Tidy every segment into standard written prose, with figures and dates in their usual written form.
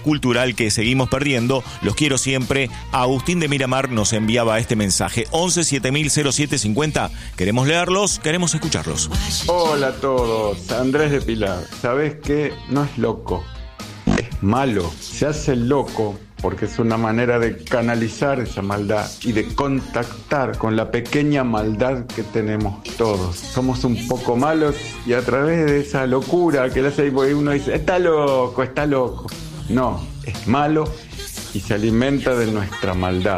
cultural que seguimos perdiendo. Los quiero siempre. Agustín de Miramar nos enviaba este mensaje. 11 7000 0750. Queremos leerlos, queremos escucharlos. Hola a todos, Andrés de Pilar. ¿Sabés qué? No es loco, es malo. Se hace loco porque es una manera de canalizar esa maldad y de contactar con la pequeña maldad que tenemos todos. Somos un poco malos y a través de esa locura que le hace uno dice, está loco, está loco. No, es malo y se alimenta de nuestra maldad.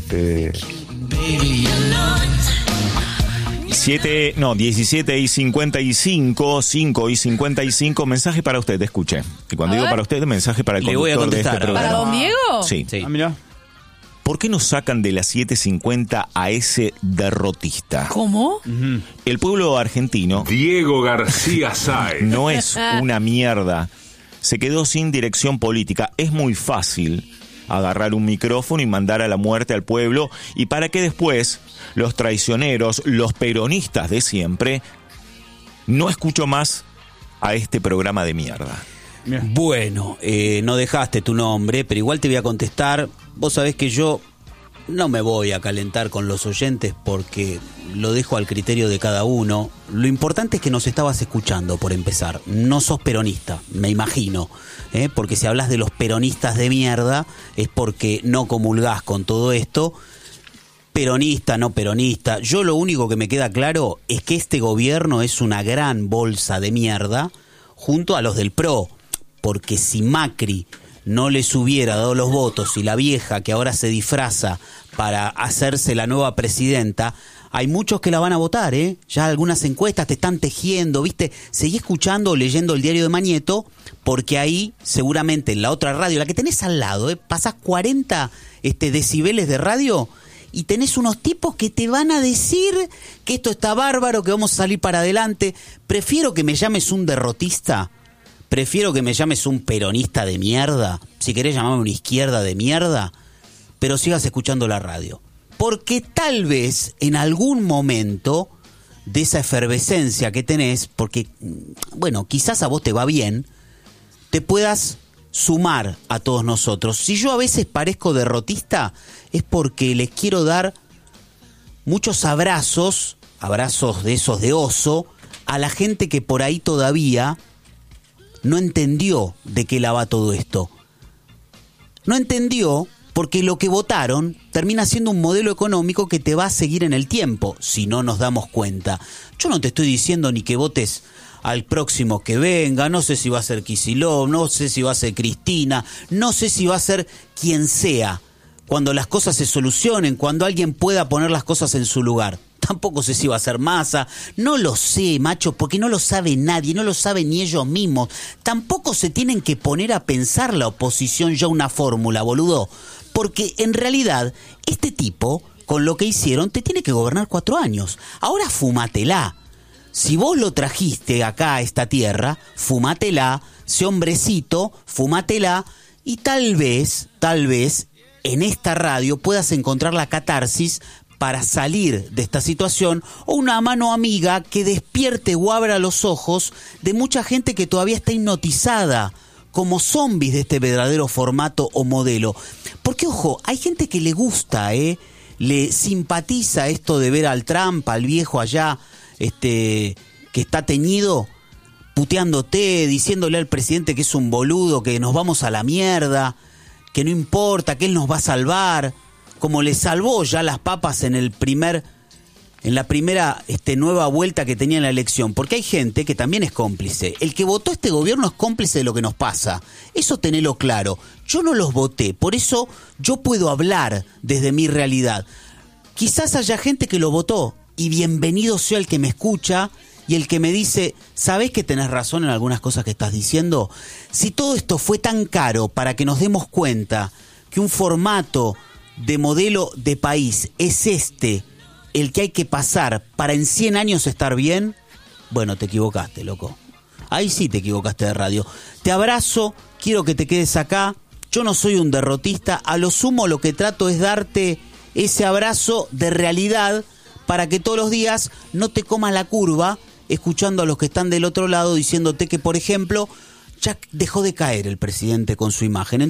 17:55, 5:55, mensaje para usted, escuche. Y cuando digo para usted, mensaje para el conductor de este programa. ¿Para don Diego? Sí. Sí. Mirá. ¿Por qué nos sacan de las 7:50 a ese derrotista? ¿Cómo? El pueblo argentino Diego García Sáez. no es una mierda. Se quedó sin dirección política. Es muy fácil agarrar un micrófono y mandar a la muerte al pueblo, y para que después los traicioneros, los peronistas de siempre, no escucho más a este programa de mierda. Bueno, no dejaste tu nombre, pero igual te voy a contestar. Vos sabés que yo no me voy a calentar con los oyentes porque lo dejo al criterio de cada uno. Lo importante es que nos estabas escuchando, por empezar. No sos peronista, me imagino, porque si hablas de los peronistas de mierda es porque no comulgás con todo esto. Peronista, no peronista. Yo lo único que me queda claro es que este gobierno es una gran bolsa de mierda junto a los del PRO, porque si Macri no les hubiera dado los votos y la vieja que ahora se disfraza para hacerse la nueva presidenta, hay muchos que la van a votar, ¿eh? Ya algunas encuestas te están tejiendo, ¿viste? Seguí escuchando o leyendo el diario de Mañeto, porque ahí seguramente en la otra radio, la que tenés al lado, pasás 40 decibeles de radio y tenés unos tipos que te van a decir que esto está bárbaro, que vamos a salir para adelante. Prefiero que me llames un derrotista. Prefiero que me llames un peronista de mierda, si querés llamarme una izquierda de mierda, pero sigas escuchando la radio. Porque tal vez en algún momento de esa efervescencia que tenés, porque, bueno, quizás a vos te va bien, te puedas sumar a todos nosotros. Si yo a veces parezco derrotista, es porque les quiero dar muchos abrazos de esos de oso, a la gente que por ahí todavía no entendió de qué la va todo esto. No entendió porque lo que votaron termina siendo un modelo económico que te va a seguir en el tiempo, si no nos damos cuenta. Yo no te estoy diciendo ni que votes al próximo que venga, no sé si va a ser Kicillof, no sé si va a ser Cristina, no sé si va a ser quien sea, cuando las cosas se solucionen, cuando alguien pueda poner las cosas en su lugar. Tampoco sé si va a ser Massa, no lo sé, macho, porque no lo sabe nadie, no lo saben ni ellos mismos. Tampoco se tienen que poner a pensar la oposición ya una fórmula, boludo. Porque en realidad, este tipo, con lo que hicieron, te tiene que gobernar 4 años. Ahora fumátela. Si vos lo trajiste acá a esta tierra, fumátela, sé hombrecito, fumátela, y tal vez, en esta radio puedas encontrar la catarsis para salir de esta situación, o una mano amiga que despierte o abra los ojos de mucha gente que todavía está hipnotizada como zombies de este verdadero formato o modelo. Porque, ojo, hay gente que le gusta, le simpatiza esto de ver al Trump, al viejo allá, que está teñido, puteándote, diciéndole al presidente que es un boludo, que nos vamos a la mierda, que no importa, que él nos va a salvar, como le salvó ya las papas en la primera nueva vuelta que tenía en la elección. Porque hay gente que también es cómplice. El que votó este gobierno es cómplice de lo que nos pasa. Eso tenelo claro. Yo no los voté, por eso yo puedo hablar desde mi realidad. Quizás haya gente que lo votó, y bienvenido sea el que me escucha y el que me dice, ¿sabés que tenés razón en algunas cosas que estás diciendo? Si todo esto fue tan caro para que nos demos cuenta que un formato de modelo de país es el que hay que pasar para en 100 años estar bien, bueno, te equivocaste, loco. Ahí sí te equivocaste de radio. Te abrazo, quiero que te quedes acá. Yo no soy un derrotista, a lo sumo lo que trato es darte ese abrazo de realidad para que todos los días no te comas la curva escuchando a los que están del otro lado diciéndote que, por ejemplo, ya dejó de caer el presidente con su imagen.